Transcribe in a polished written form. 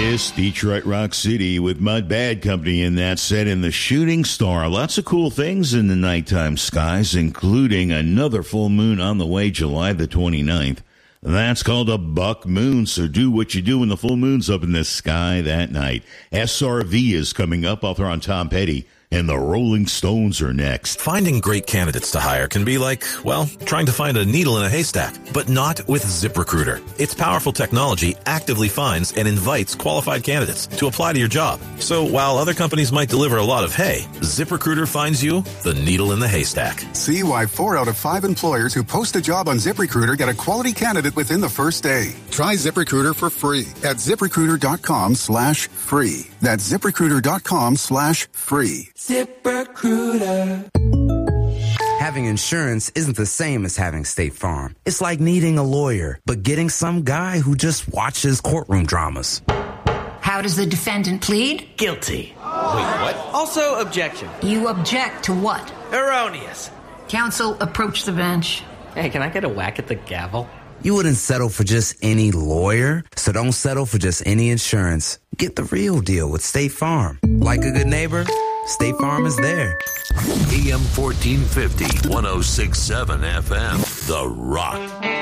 Kiss, Detroit Rock City with Mud Bad Company in that set in the Shooting Star. Lots of cool things in the nighttime skies, including another full moon on the way July the 29th. That's called a buck moon, so do what you do when the full moon's up in the sky that night. SRV is coming up. Author on Tom Petty. And the Rolling Stones are next. Finding great candidates to hire can be like, well, trying to find a needle in a haystack, but not with ZipRecruiter. Its powerful technology actively finds and invites qualified candidates to apply to your job. So while other companies might deliver a lot of hay, ZipRecruiter finds you the needle in the haystack. See why 4 out of 5 employers who post a job on ZipRecruiter get a quality candidate within the first day. Try ZipRecruiter for free at ZipRecruiter.com/free. That's ZipRecruiter.com/free. ZipRecruiter. Having insurance isn't the same as having State Farm. It's like needing a lawyer, but getting some guy who just watches courtroom dramas. How does the defendant plead? Guilty. Wait, what? Also, objection. You object to what? Erroneous. Counsel, approach the bench. Hey, can I get a whack at the gavel? You wouldn't settle for just any lawyer, so don't settle for just any insurance. Get the real deal with State Farm. Like a good neighbor, State Farm is there. AM 1450, 106.7 FM, The Rock.